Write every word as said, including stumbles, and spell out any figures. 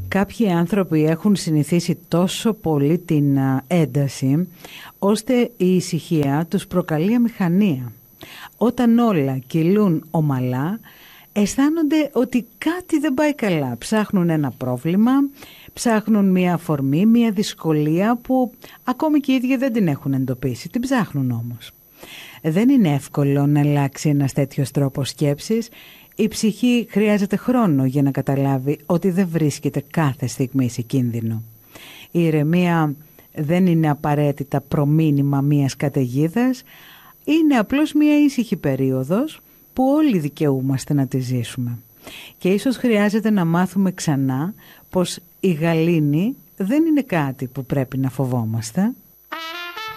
Κάποιοι άνθρωποι έχουν συνηθίσει τόσο πολύ την ένταση, ώστε η ησυχία τους προκαλεί αμηχανία. Όταν όλα κυλούν ομαλά, αισθάνονται ότι κάτι δεν πάει καλά. Ψάχνουν ένα πρόβλημα, ψάχνουν μια αφορμή, μια δυσκολία που ακόμη και οι ίδιοι δεν την έχουν εντοπίσει. Την ψάχνουν όμως. Δεν είναι εύκολο να αλλάξει ένας τέτοιος τρόπος σκέψης. Η ψυχή χρειάζεται χρόνο για να καταλάβει ότι δεν βρίσκεται κάθε στιγμή σε κίνδυνο. Η ηρεμία δεν είναι απαραίτητα προμήνυμα μιας καταιγίδας, είναι απλώς μια ήσυχη περίοδος που όλοι δικαιούμαστε να τη ζήσουμε. Και ίσως χρειάζεται να μάθουμε ξανά πως η γαλήνη δεν είναι κάτι που πρέπει να φοβόμαστε.